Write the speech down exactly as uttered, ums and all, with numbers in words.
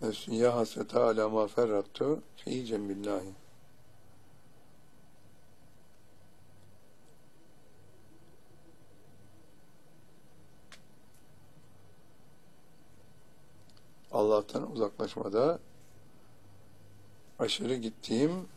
Ya hasrete ala ma ferrattu fi cembillahi. Allah'tan uzaklaşmada aşırı gittiğim